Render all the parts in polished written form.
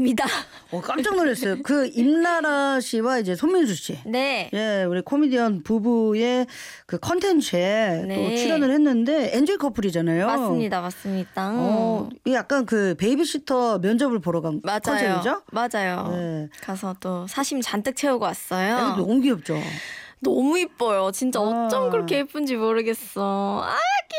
아닙니다. 깜짝 놀랐어요. 그 임나라 씨와 이제 손민수 씨. 네. 예, 우리 코미디언 부부의 그 컨텐츠에 네. 또 출연을 했는데 엔조이 커플이잖아요. 맞습니다. 맞습니다. 이게 약간 그 베이비시터 면접을 보러 간 맞아요. 컨셉이죠? 맞아요. 네. 가서 또 사심 잔뜩 채우고 왔어요. 아, 너무 귀엽죠. 너무 이뻐요. 진짜 어쩜 그렇게 예쁜지 모르겠어. 아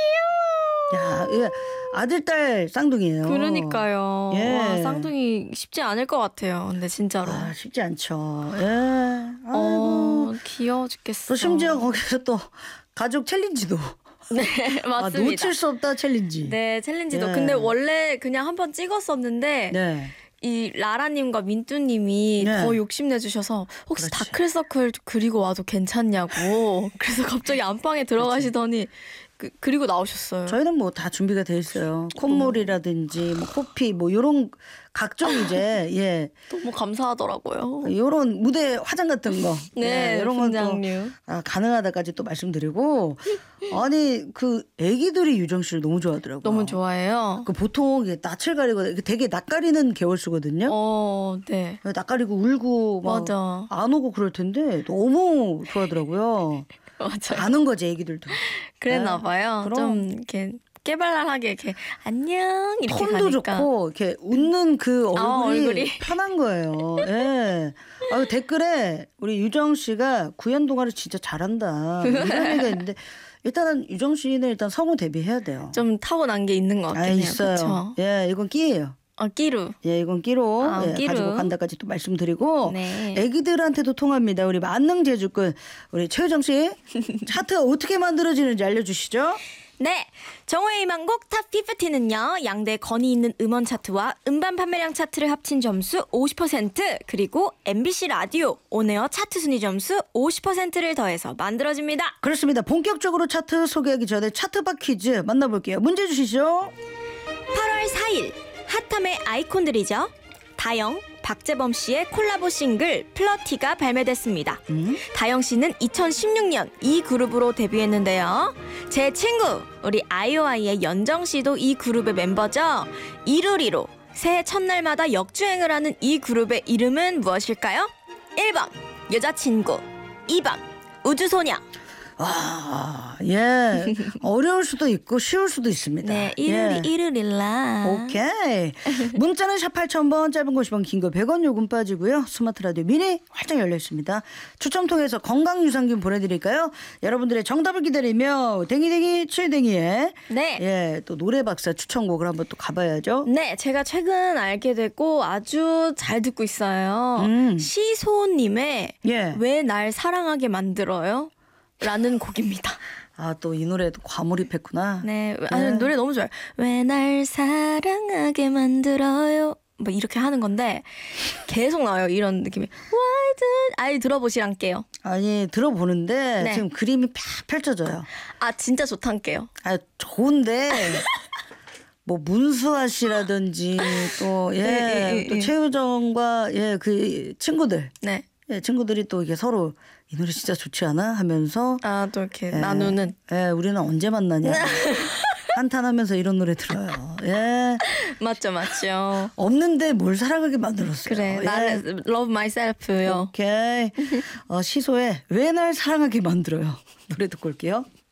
귀여워. 야, 이게 아들 딸 쌍둥이에요. 그러니까요. 예. 와, 쌍둥이 쉽지 않을 것 같아요. 근데 진짜로. 아, 쉽지 않죠. 예. 아이고. 귀여워 죽겠어. 또 심지어 거기서 또 가족 챌린지도. 네, 맞습니다. 놓칠 수 없다 챌린지. 네, 챌린지도. 예. 근데 원래 그냥 한번 찍었었는데 네. 이 라라님과 민뚜님이 네. 더 욕심내주셔서 혹시 그렇지. 다크서클 그리고 와도 괜찮냐고. 그래서 갑자기 안방에 들어가시더니 그리고 나오셨어요. 저희는 뭐 다 준비가 돼 있어요. 콧물이라든지 뭐 코피 뭐 요런 각종 이제 예 너무 감사하더라고요. 요런 무대 화장 같은 거 네, 이런 건 또 분장류. 가능하다까지 또 말씀드리고 아니 그 애기들이 유정 씨를 너무 좋아하더라고요. 너무 좋아해요. 그 보통 이게 낯을 가리고 되게 낯가리는 계열수거든요. 네. 낯가리고 울고 막 맞아. 안 오고 그럴 텐데 너무 좋아하더라고요. 맞아요. 아는 거지 애기들도. 그랬나 네. 봐요. 그럼. 좀 이렇게 깨발랄하게 이렇게 안녕 이렇게 톤도 가니까. 좋고 이렇게 웃는 그 얼굴이, 얼굴이. 편한 거예요. 예. 댓글에 우리 유정 씨가 구연 동화를 진짜 잘한다. 뭐 이런 얘기가 있는데 일단은 유정 씨는 일단 성우 데뷔해야 돼요. 좀 타고난 게 있는 것 같긴 해요. 있어요. 그쵸? 예, 이건 끼예요. 끼루. 예, 이건 끼로 예, 끼로. 가지고 간다까지 또 말씀드리고 네. 애기들한테도 통합니다. 우리 만능 제주꾼 우리 최유정 씨 차트가 어떻게 만들어지는지 알려주시죠. 네, 정호의 희망곡 탑 50는요. 양대 건이 있는 음원 차트와 음반 판매량 차트를 합친 점수 50% 그리고 MBC 라디오 온에어 차트 순위 점수 50%를 더해서 만들어집니다. 그렇습니다. 본격적으로 차트 소개하기 전에 차트박 퀴즈 만나볼게요. 문제 주시죠. 8월 4일 핫함의 아이콘들이죠. 다영, 박재범 씨의 콜라보 싱글 플러티가 발매됐습니다. 다영 씨는 2016년 이 그룹으로 데뷔했는데요. 제 친구 우리 아이오아이의 연정 씨도 이 그룹의 멤버죠. 이루리로 새해 첫날마다 역주행을 하는 이 그룹의 이름은 무엇일까요? 1번 여자친구, 2번 우주소녀. 예. 어려울 수도 있고 쉬울 수도 있습니다. 네, 예. 이루릴라. 오케이. 문자는 샵 8000번, 짧은 거 50원, 긴 거 100원 요금 빠지고요. 스마트 라디오 미니 활짝 열려 있습니다. 추첨 통해서 건강유산균 보내드릴까요? 여러분들의 정답을 기다리며 댕이댕이 칠댕이의 네. 예, 또 노래 박사 추천곡을 한번 또 가봐야죠. 네, 제가 최근 알게 됐고 아주 잘 듣고 있어요. 시소님의 예. 왜 날 사랑하게 만들어요? 라는 곡입니다. 또 이 노래도 과몰입했구나. 네, 노래 너무 좋아요. 왜 날 사랑하게 만들어요? 뭐 이렇게 하는 건데 계속 나와요. 이런 느낌이. Why did I 들어보시란게요. 아니 들어보는데 네. 지금 그림이 팍 펼쳐져요. 진짜 좋단게요. 좋은데 뭐 문수아 씨라든지 또 또 최유정과 그 친구들 네. 친구들이 또 이게 서로 이 노래 진짜 좋지 않아 하면서 또 이렇게 나누는. 우리는 언제 만나냐 한탄하면서 이런 노래 들어요. 맞죠. 없는데 뭘 사랑하게 만들었어요. 그래, 나를 love myself요. 오케이. 시소의 왜 날 사랑하게 만들어요. 노래 듣고 올게요.